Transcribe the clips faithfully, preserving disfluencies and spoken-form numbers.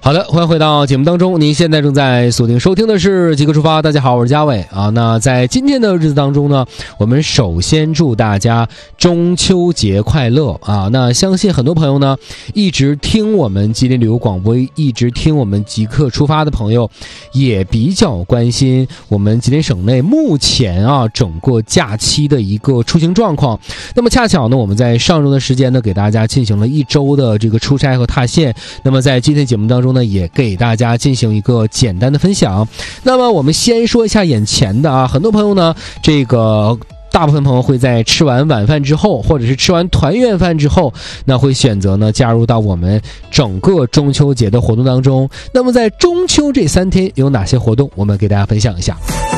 好的，欢迎回到节目当中。您现在正在锁定收听的是极客出发。大家好，我是嘉伟啊。那在今天的日子当中呢，我们首先祝大家中秋节快乐啊。那相信很多朋友呢，一直听我们吉林旅游广播，一直听我们极客出发的朋友，也比较关心我们吉林省内目前啊整个假期的一个出行状况。那么恰巧呢，我们在上周的时间呢，给大家进行了一周的这个出差和踏线。那么在今天节目当中呢，也给大家进行一个简单的分享。那么我们先说一下眼前的啊，很多朋友呢，这个大部分朋友会在吃完晚饭之后，或者是吃完团圆饭之后，那会选择呢加入到我们整个中秋节的活动当中。那么在中秋这三天有哪些活动，我们给大家分享一下。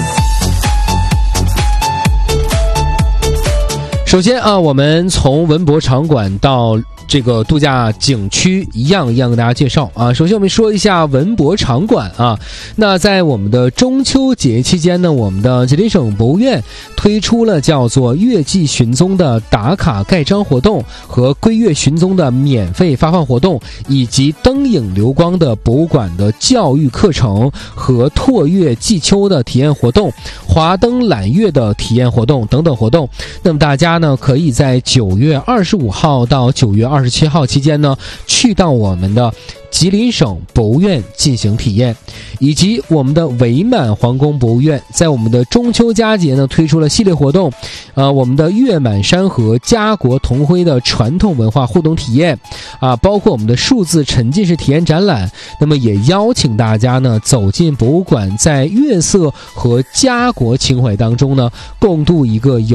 首先啊，我们从文博场馆到这个度假景区一样一样跟大家介绍啊。首先我们说一下文博场馆啊。那在我们的中秋节期间呢，我们的吉林省博物院推出了叫做月季寻踪的打卡盖章活动和归月寻踪的免费发放活动，以及灯影流光的博物馆的教育课程和拓月祭秋的体验活动、华灯揽月的体验活动等等活动。那么大家呢可以在九月二十五号到九月二十七号期间呢，去到我们的吉林省博物院进行体验，以及我们的伪满皇宫博物院在我们的中秋佳节呢推出了系列活动，呃，我们的月满山河家国同辉的传统文化互动体验啊，包括我们的数字沉浸式体验展览。那么也邀请大家呢走进博物馆，在月色和家国情怀当中呢，共度一个有